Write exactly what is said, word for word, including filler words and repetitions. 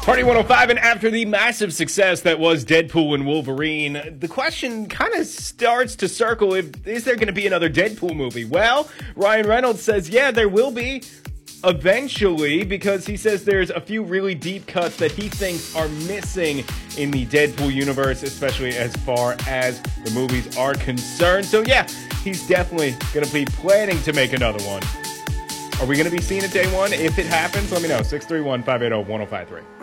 Party one oh five, and after the massive success that was Deadpool and Wolverine, the question kind of starts to circle, if is there going to be another Deadpool movie? Well, Ryan Reynolds says, yeah, there will be eventually, because he says there's a few really deep cuts that he thinks are missing in the Deadpool universe, especially as far as the movies are concerned. So yeah, he's definitely going to be planning to make another one. Are we going to be seeing it day one? If it happens, let me know. six three one, five eight zero, one zero five three.